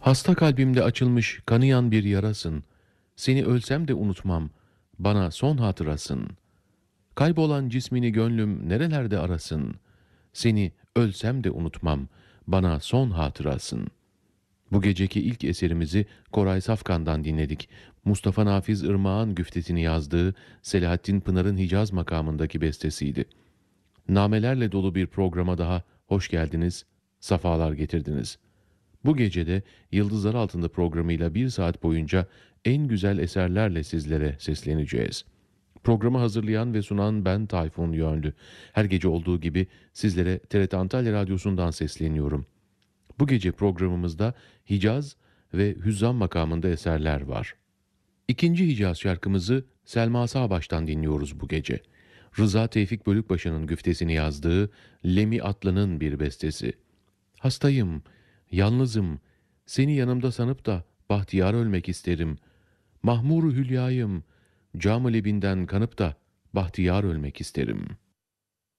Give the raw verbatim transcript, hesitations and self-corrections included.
Hasta kalbimde açılmış kanayan bir yarasın. Seni ölsem de unutmam, bana son hatırasın. Kaybolan cismini gönlüm nerelerde arasın. Seni ölsem de unutmam, bana son hatırasın. Bu geceki ilk eserimizi Koray Safkan'dan dinledik. Mustafa Nafiz Irmak'ın güftesini yazdığı Selahattin Pınar'ın Hicaz makamındaki bestesiydi. Namelerle dolu bir programa daha hoş geldiniz, safalar getirdiniz. Bu gecede Yıldızlar Altında programıyla bir saat boyunca en güzel eserlerle sizlere sesleneceğiz. Programı hazırlayan ve sunan ben Tayfun Yönlü. Her gece olduğu gibi sizlere T R T Antalya Radyosu'ndan sesleniyorum. Bu gece programımızda Hicaz ve Hüzzam makamında eserler var. İkinci Hicaz şarkımızı Selma Sağbaş'tan dinliyoruz bu gece. Rıza Tevfik Bölükbaşı'nın güftesini yazdığı Lemi Atlı'nın bir bestesi. Hastayım, yalnızım, seni yanımda sanıp da bahtiyar ölmek isterim. Mahmur-u hülyayım, cam-ı lebinden kanıp da bahtiyar ölmek isterim.''